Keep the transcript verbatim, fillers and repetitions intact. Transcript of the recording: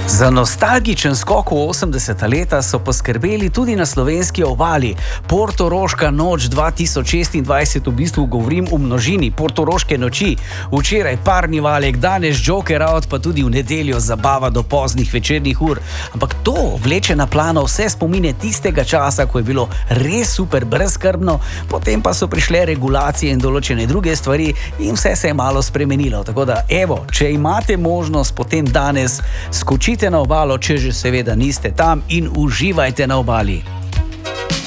Za nostalgičen skok v osemdeseta leta so poskrbeli tudi na slovenski obali. Portoroška noč dva tisoč šestindvajset, v bistvu govorim v množini, Portoroške noči. Včeraj parni valek, danes Joker out, pa tudi v nedeljo zabava do poznih večernih ur. Ampak to vleče na plano vse spomine tistega časa, ko je bilo res super brezskrbno, potem pa so prišle regulacije in določene druge stvari in vse se je malo spremenilo. Tako da, evo, če imate možnost, potem danes skočite na obalo, če že seveda niste tam, in uživajte na obali.